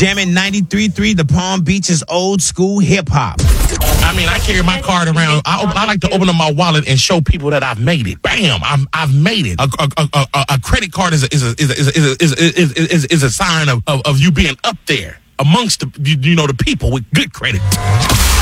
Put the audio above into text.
Jamming 93.3, the Palm Beaches old school hip hop. I mean, I carry my card around. I like to open up my wallet and show people that I've made it. Bam! I've made it. A credit card is a sign of you being up there amongst the people with good credit.